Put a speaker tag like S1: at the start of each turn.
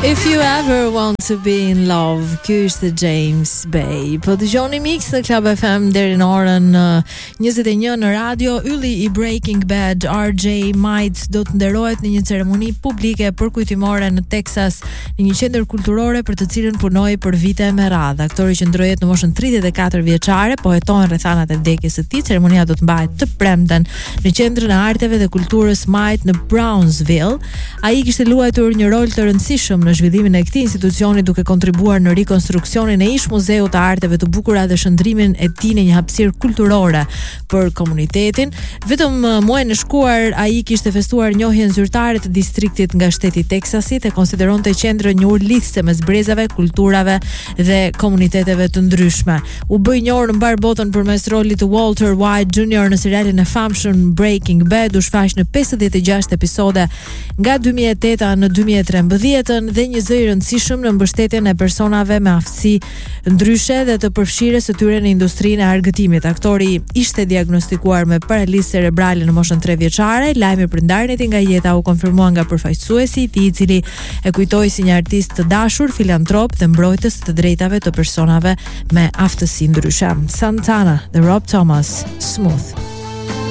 S1: If you ever want to be in love, ky është James Bay. Po dëgjoni Mix në Club FM deri në orën 21 në radio. Ylli i Breaking Bad, RJ Might, do të nderohet në një ceremoni publike përkujtimore në Texas, në një qendër kulturore për të cilën punoi për vite me radhë. Aktori që ndroi jetë në moshën 34 vjeçare, po hetohen rrethanat e vdekjes së tij. Ceremonia do të mbahet të premten në Qendrën e Arteve dhe Kulturës Might në Brownsville. Ai kishte luajtur një rol të rëndësishëm në zhvillimin e këtij institucioni, duke kontribuar në rikonstruksionin e ish muzeut të arteve të bukura dhe shndrimin e tij në një hapësirë kulturore për komunitetin. Vetëm muajin e shkuar ai kishte festuar njohjen zyrtare të distriktit nga shteti i Teksasit e konsideronte qendrën një urlidhse mes brezave, kulturave dhe komuniteteve të ndryshme. U bë i njohur në mbar botën përmes rolit të Walter White Jr. në serialin e famshëm Breaking Bad, u shfaq në 56 episode nga 2008 në 2013 dhe një zë i rëndësishëm në mbështetjen e personave me aftësi ndryshe dhe të përfshirjes së tyre në industrinë e argëtimit. Aktori ishte diagnostikuar me paralizë cerebrale në moshën 3 vjeçare. Lajmi për ndarjen e tij nga jeta u konfirmua nga përfaqësuesi i tij, i cili e kujtoi si një artist të dashur, filantrop dhe mbrojtës të drejtave të personave me aftësi ndryshe. Santana dhe Rob Thomas, Smooth.